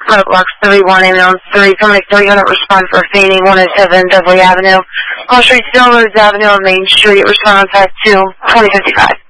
Blocks 31, ambulance 3, permit 300, respond for fainting, 107 Dudley Avenue. Wall Street, Stone Roads Avenue, on Main Street, respond on 5-2, 2055.